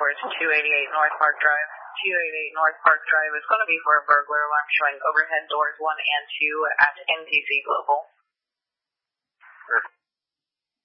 towards 288 North Park Drive. 288 North Park Drive is going to be for a burglar alarm showing overhead doors 1 and 2 at NTC Global.